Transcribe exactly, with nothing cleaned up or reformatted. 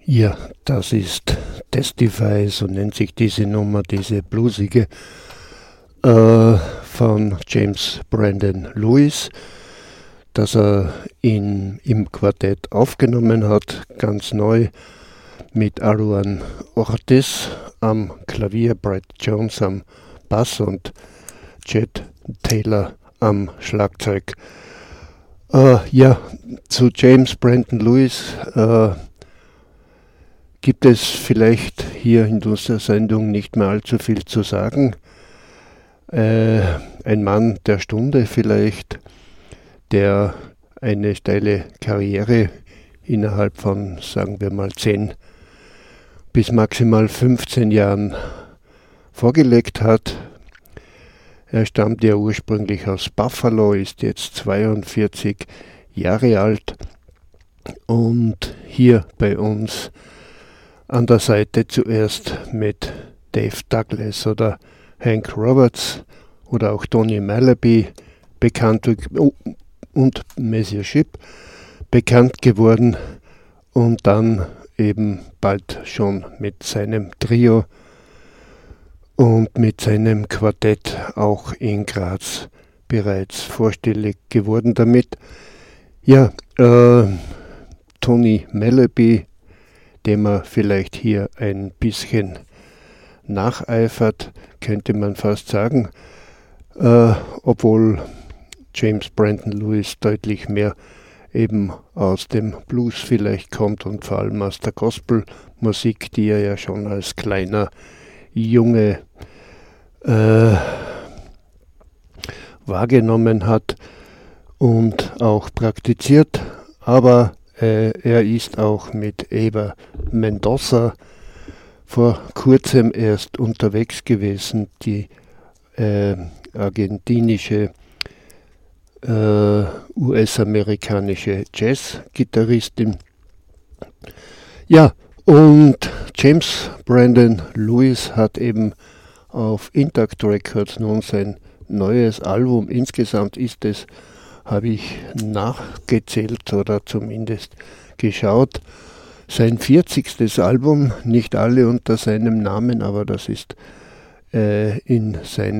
Ja, das ist Testify, so nennt sich diese Nummer, diese bluesige, äh, von James Brandon Lewis, das er in, im Quartett aufgenommen hat, ganz neu, mit Aruan Ortiz am Klavier, Brad Jones am Bass und Chet Taylor am Schlagzeug. Äh, ja, zu James Brandon Lewis äh, gibt es vielleicht hier in unserer Sendung nicht mehr allzu viel zu sagen. Äh, ein Mann der Stunde vielleicht, der eine steile Karriere innerhalb von, sagen wir mal, zehn bis maximal fünfzehn Jahren vorgelegt hat. Er stammt ja ursprünglich aus Buffalo, ist jetzt zweiundvierzig Jahre alt und hier bei uns an der Seite zuerst mit Dave Douglas oder Hank Roberts oder auch Tony Malaby bekannt und Messiah Shipp bekannt geworden und dann eben bald schon mit seinem Trio und mit seinem Quartett auch in Graz bereits vorstellig geworden damit. Ja, äh, Tony Malaby, dem er vielleicht hier ein bisschen nacheifert, könnte man fast sagen, äh, obwohl James Brandon Lewis deutlich mehr eben aus dem Blues vielleicht kommt und vor allem aus der Gospelmusik, die er ja schon als kleiner Junge äh, wahrgenommen hat und auch praktiziert, aber äh, er ist auch mit Eber Mendoza vor kurzem erst unterwegs gewesen, die äh, argentinische äh, U S-amerikanische Jazz-Gitarristin. Ja, und James Brandon Lewis hat eben auf Intact Records nun sein neues Album. Insgesamt ist es, habe ich nachgezählt oder zumindest geschaut, sein vierzigstes Album, nicht alle unter seinem Namen, aber das ist äh, in seinem